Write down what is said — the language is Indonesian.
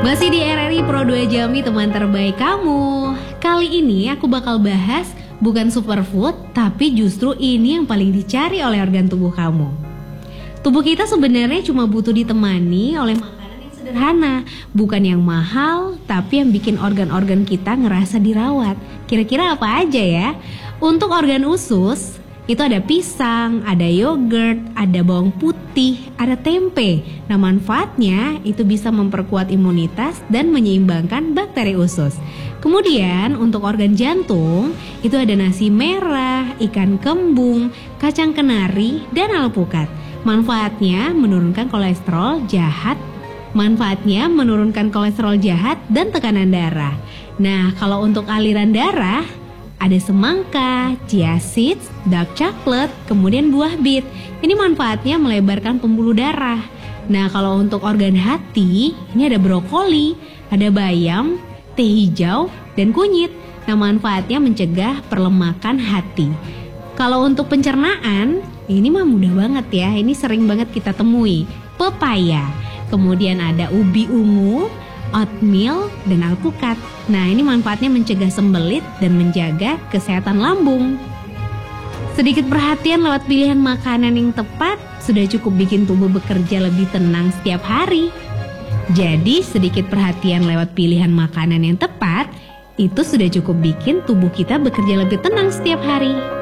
Masih di RRI Pro 2 Jambi, teman terbaik kamu. Kali ini aku bakal bahas bukan superfood, tapi justru ini yang paling dicari oleh organ tubuh kamu. Tubuh kita sebenarnya cuma butuh ditemani oleh makanan yang sederhana, bukan yang mahal, tapi yang bikin organ-organ kita ngerasa dirawat. Kira-kira apa aja ya? Untuk organ usus, itu ada pisang, ada yogurt, ada bawang putih, ada tempe. Nah, manfaatnya itu bisa memperkuat imunitas dan menyeimbangkan bakteri usus. Kemudian untuk organ jantung, itu ada nasi merah, ikan kembung, kacang kenari, dan alpukat. Manfaatnya menurunkan kolesterol jahat dan tekanan darah. Nah, kalau untuk aliran darah, ada semangka, chia seeds, dark chocolate, kemudian buah bit. Ini manfaatnya melebarkan pembuluh darah. Nah, kalau untuk organ hati, ini ada brokoli, ada bayam, teh hijau, dan kunyit. Nah, manfaatnya mencegah perlemakan hati. Kalau untuk pencernaan, ini mah mudah banget ya. Ini sering banget kita temui. Pepaya, kemudian ada ubi ungu, oatmeal, dan alpukat. Nah, ini manfaatnya mencegah sembelit dan menjaga kesehatan lambung. Sedikit perhatian lewat pilihan makanan yang tepat sudah cukup bikin tubuh bekerja lebih tenang setiap hari. Jadi, sedikit perhatian lewat pilihan makanan yang tepat itu sudah cukup bikin tubuh kita bekerja lebih tenang setiap hari.